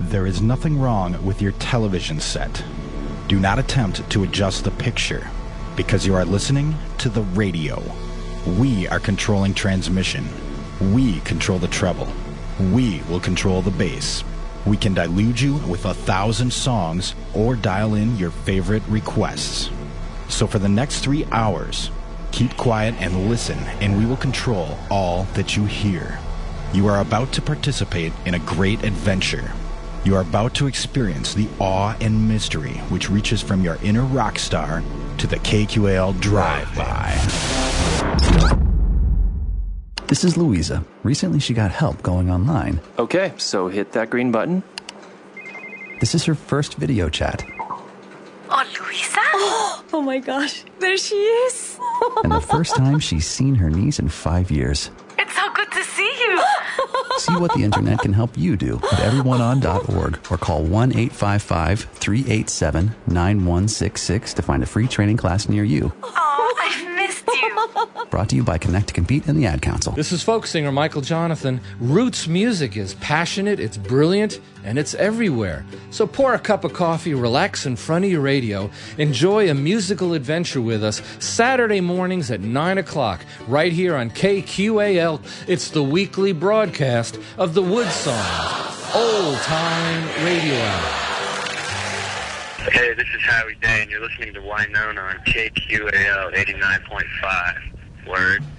There is nothing wrong with your television set. Do not attempt to adjust the picture, because you are listening to the radio. We are controlling transmission. We control the treble. We will control the bass. We can delude you with 1,000 songs or dial in your favorite requests. So for the next 3 hours, keep quiet and listen, and we will control all that you hear. You are about to participate in a great adventure. You are about to experience the awe and mystery which reaches from your inner rock star to the KQAL Drive-By. This is Louisa. Recently she got help going online. Okay, so hit that green button. This is her first video chat. Oh, Louisa? Oh my gosh, there she is. And the first time she's seen her niece in 5 years. It's so good to see you. See what the internet can help you do at everyoneon.org or call 1-855-387-9166 to find a free training class near you. Oh, I've missed you. Brought to you by Connect to Compete and the Ad Council. This is folk singer Michael Jonathan. Roots music is passionate, it's brilliant, and it's everywhere. So pour a cup of coffee, relax in front of your radio, enjoy a musical adventure with us Saturday mornings at 9 o'clock right here on KQAL. It's the weekly broadcast of the Wood Songs Old Time Radio Hour. Hey, this is Howie Day, and you're listening to Winona on KQAL 89.5. Word.